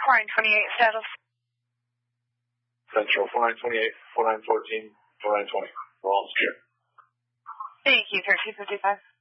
4928 status. Central 4928, 4914, 4920. We're all secure. Thank you, 1355.